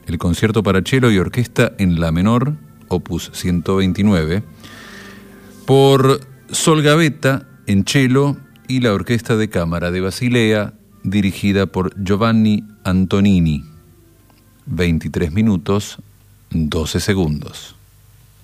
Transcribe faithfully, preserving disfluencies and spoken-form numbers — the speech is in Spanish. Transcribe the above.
el concierto para cello y orquesta en la menor, opus ciento veintinueve, por Sol Gavetta en cello y la Orquesta de Cámara de Basilea, dirigida por Giovanni Antonini. veintitrés minutos, doce segundos.